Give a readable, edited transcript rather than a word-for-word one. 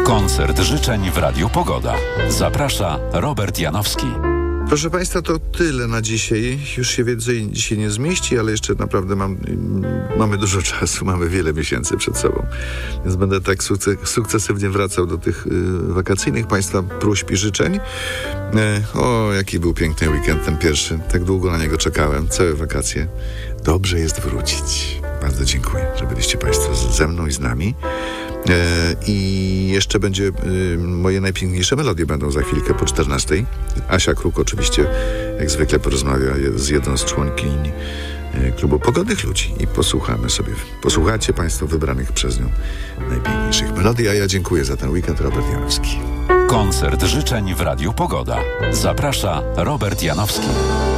Koncert życzeń w Radiu Pogoda. Zaprasza Robert Janowski. Proszę Państwa, to tyle na dzisiaj. Już się więcej dzisiaj nie zmieści, ale jeszcze naprawdę mamy dużo czasu, mamy wiele miesięcy przed sobą. Więc będę tak sukcesywnie wracał do tych wakacyjnych Państwa próśb i życzeń. Jaki był piękny weekend, ten pierwszy. Tak długo na niego czekałem, całe wakacje. Dobrze jest wrócić. Bardzo dziękuję, że byliście Państwo ze mną i z nami. I jeszcze będzie moje najpiękniejsze melodie będą za chwilkę po 14:00. Asia Kruk oczywiście jak zwykle porozmawia z jedną z członkiń Klubu Pogodnych Ludzi i posłuchacie Państwo wybranych przez nią najpiękniejszych melodii, a ja dziękuję za ten weekend. Robert Janowski. Koncert życzeń w Radiu Pogoda. Zaprasza Robert Janowski.